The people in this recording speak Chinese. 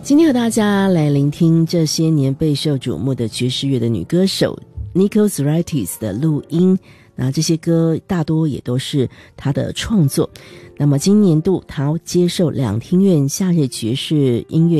今天和大家来聆听这些年备受瞩目的爵士乐的女歌手 Nico Zuraitis 的录音，那这些歌大多也都是她的创作。那么今年度她接受两厅院夏日爵士音乐